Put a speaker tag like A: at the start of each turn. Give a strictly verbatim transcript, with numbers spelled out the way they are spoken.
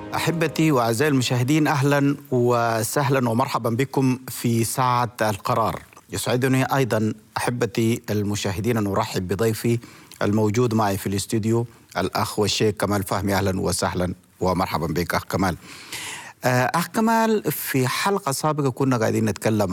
A: أحبتي وأعزائي المشاهدين، أهلا وسهلا ومرحبا بكم في ساعة القرار. يسعدني أيضا أحبتي المشاهدين أن أرحب بضيفي الموجود معي في الاستوديو الأخ والشيخ كمال فهمي. أهلا وسهلا ومرحبا بك أخ كمال. أخ كمال، في حلقة سابقة كنا قاعدين نتكلم